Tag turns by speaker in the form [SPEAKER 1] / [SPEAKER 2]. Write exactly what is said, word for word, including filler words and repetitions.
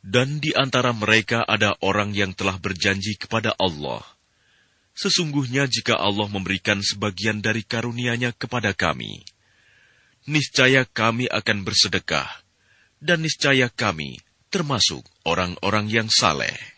[SPEAKER 1] Dan di antara mereka ada orang yang telah berjanji kepada Allah, sesungguhnya jika Allah memberikan sebagian dari karunia-Nya kepada kami, niscaya kami akan bersedekah, dan niscaya kami termasuk orang-orang yang saleh.